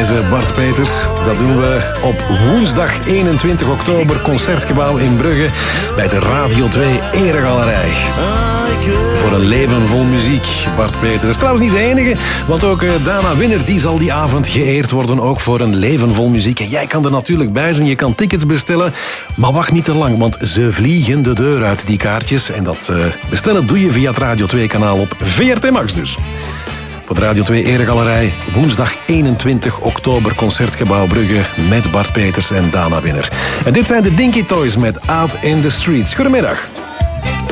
deze Bart Peters. Dat doen we op woensdag 21 oktober, Concertgebouw in Brugge, bij de Radio 2 Eregalerij. Voor een leven vol muziek, Bart Peters. Is trouwens niet de enige, want ook Dana Winner die zal die avond geëerd worden, ook voor een leven vol muziek. En jij kan er natuurlijk bij zijn, je kan tickets bestellen, maar wacht niet te lang, want ze vliegen de deur uit, die kaartjes. En dat bestellen doe je via het Radio 2-kanaal op VRT Max dus. Voor de Radio 2 Eregalerij, woensdag 21 oktober, Concertgebouw Brugge met Bart Peters en Dana Winner. En dit zijn de Dinky Toys met Out in the Streets. Goedemiddag.